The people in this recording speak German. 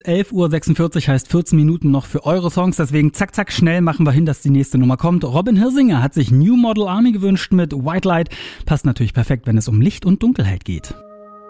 11:46 Uhr heißt 14 Minuten noch für eure Songs, deswegen zack, zack, schnell machen wir hin, dass die nächste Nummer kommt. Robin Hirsinger hat sich New Model Army gewünscht mit White Light. Passt natürlich perfekt, wenn es um Licht und Dunkelheit geht.